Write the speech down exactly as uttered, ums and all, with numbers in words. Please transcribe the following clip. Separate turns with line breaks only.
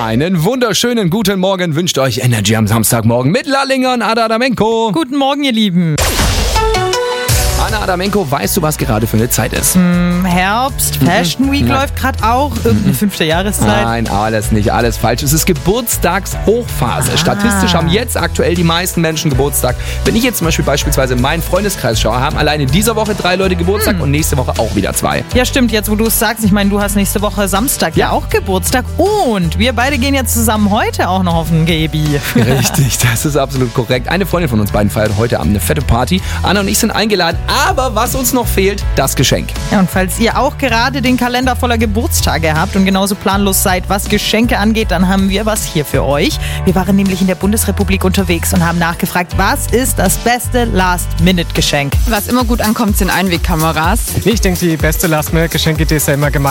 Einen wunderschönen guten Morgen wünscht euch Energy am Samstagmorgen mit Lallinger und Ada Adamenko.
Guten Morgen, ihr Lieben.
Anna Adamenko, weißt du, was gerade für eine Zeit ist?
Hm, Herbst, Fashion Week
Nein.
läuft gerade auch. Irgendeine fünfte Jahreszeit.
Nein, alles nicht, alles falsch. Es ist Geburtstagshochphase.
Ah.
Statistisch haben jetzt aktuell die meisten Menschen Geburtstag. Wenn ich jetzt zum Beispiel beispielsweise in meinen Freundeskreis schaue, haben alleine in dieser Woche drei Leute Geburtstag
Hm.
und nächste Woche auch wieder zwei.
Ja, stimmt, jetzt wo du es sagst. Ich meine, du hast nächste Woche Samstag ja,
Ja.
auch Geburtstag. Und wir beide gehen jetzt zusammen heute auch noch auf ein Gaby.
Richtig, das ist absolut korrekt. Eine Freundin von uns beiden feiert heute Abend eine fette Party. Anna und ich sind eingeladen, aber was uns noch fehlt, das Geschenk.
Ja, und falls ihr auch gerade den Kalender voller Geburtstage habt und genauso planlos seid, was Geschenke angeht, dann haben wir was hier für euch. Wir waren nämlich in der Bundesrepublik unterwegs und haben nachgefragt, was ist das beste Last-Minute-Geschenk?
Was immer gut ankommt, sind Einwegkameras.
Ich denke, die beste Last-Minute-Geschenkidee ist ja immer gemeint.